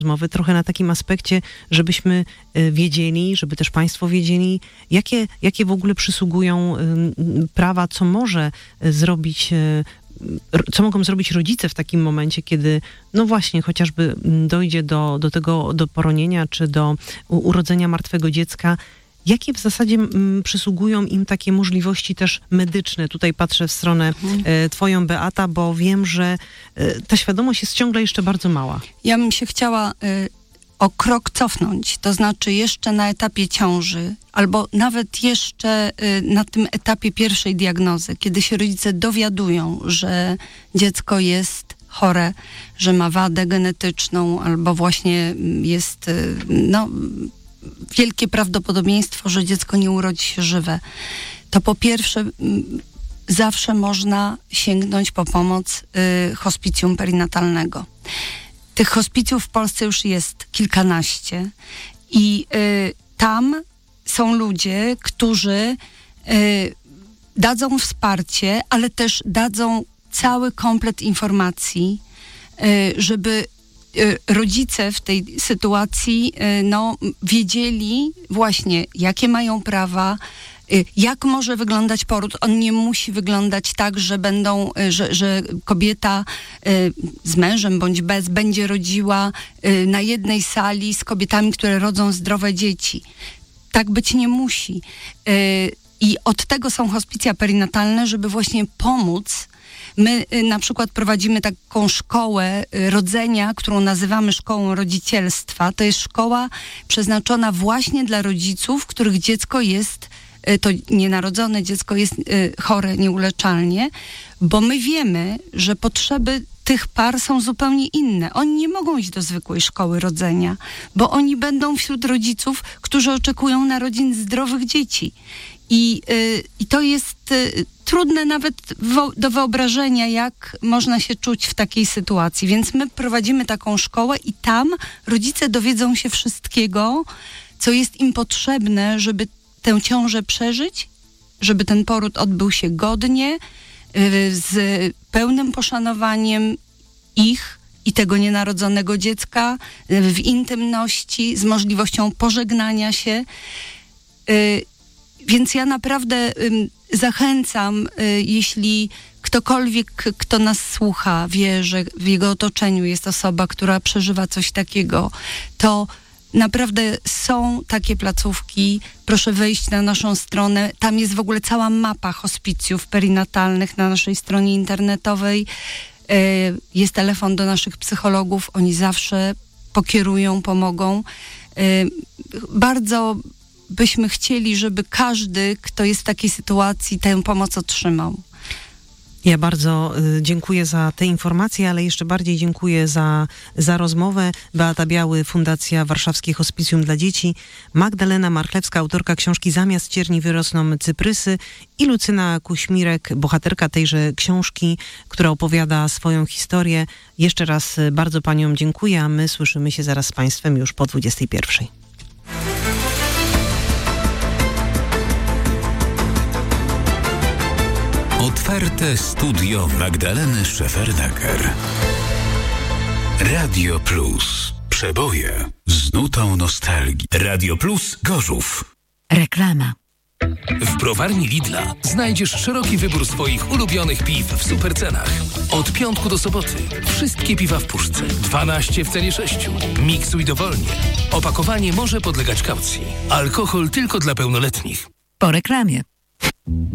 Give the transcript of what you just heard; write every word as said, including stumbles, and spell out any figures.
rozmowy trochę na takim aspekcie, żebyśmy wiedzieli, żeby też państwo wiedzieli, jakie, jakie w ogóle przysługują prawa, co może zrobić, co mogą zrobić rodzice w takim momencie, kiedy no właśnie chociażby dojdzie do, do tego, do poronienia, czy do urodzenia martwego dziecka. Jakie w zasadzie m, przysługują im takie możliwości też medyczne? Tutaj patrzę w stronę e, twoją, Beata, bo wiem, że e, ta świadomość jest ciągle jeszcze bardzo mała. Ja bym się chciała y, o krok cofnąć, to znaczy jeszcze na etapie ciąży, albo nawet jeszcze y, na tym etapie pierwszej diagnozy, kiedy się rodzice dowiadują, że dziecko jest chore, że ma wadę genetyczną, albo właśnie jest, y, no... wielkie prawdopodobieństwo, że dziecko nie urodzi się żywe, to po pierwsze m, zawsze można sięgnąć po pomoc y, hospicjum perinatalnego. Tych hospicjów w Polsce już jest kilkanaście i y, tam są ludzie, którzy y, dadzą wsparcie, ale też dadzą cały komplet informacji, y, żeby rodzice w tej sytuacji no, wiedzieli właśnie, jakie mają prawa, jak może wyglądać poród. On nie musi wyglądać tak, że będą, że, że kobieta z mężem bądź bez będzie rodziła na jednej sali z kobietami, które rodzą zdrowe dzieci. Tak być nie musi. I od tego są hospicja perinatalne, żeby właśnie pomóc. My y, na przykład prowadzimy taką szkołę y, rodzenia, którą nazywamy szkołą rodzicielstwa. To jest szkoła przeznaczona właśnie dla rodziców, których dziecko jest, y, to nienarodzone dziecko jest y, chore nieuleczalnie, bo my wiemy, że potrzeby tych par są zupełnie inne. Oni nie mogą iść do zwykłej szkoły rodzenia, bo oni będą wśród rodziców, którzy oczekują narodzin zdrowych dzieci. I, y, i to jest y, trudne nawet wo- do wyobrażenia, jak można się czuć w takiej sytuacji. Więc my prowadzimy taką szkołę i tam rodzice dowiedzą się wszystkiego, co jest im potrzebne, żeby tę ciążę przeżyć, żeby ten poród odbył się godnie, y, z pełnym poszanowaniem ich i tego nienarodzonego dziecka, y, w intymności, z możliwością pożegnania się. Y, Więc ja naprawdę ym, zachęcam, y, jeśli ktokolwiek, kto nas słucha, wie, że w jego otoczeniu jest osoba, która przeżywa coś takiego, to naprawdę są takie placówki. Proszę wejść na naszą stronę. Tam jest w ogóle cała mapa hospicjów perinatalnych na naszej stronie internetowej. Y, jest telefon do naszych psychologów. Oni zawsze pokierują, pomogą. Y, bardzo byśmy chcieli, żeby każdy, kto jest w takiej sytuacji, tę pomoc otrzymał. Ja bardzo y, dziękuję za te informacje, ale jeszcze bardziej dziękuję za, za rozmowę. Beata Biały, Fundacja Warszawskie Hospicjum dla Dzieci, Magdalena Marchlewska, autorka książki Zamiast cierni wyrosną cyprysy i Lucyna Kuśmirek, bohaterka tejże książki, która opowiada swoją historię. Jeszcze raz bardzo paniom dziękuję, a my słyszymy się zaraz z państwem już po dwudziestej pierwszej. Otwarte studio Magdaleny Szefernaker. Radio Plus. Przeboje z nutą nostalgii. Radio Plus Gorzów. Reklama. W browarni Lidla znajdziesz szeroki wybór swoich ulubionych piw w supercenach. Od piątku do soboty wszystkie piwa w puszce. dwanaście w cenie sześciu. Miksuj dowolnie. Opakowanie może podlegać kaucji. Alkohol tylko dla pełnoletnich. Po reklamie.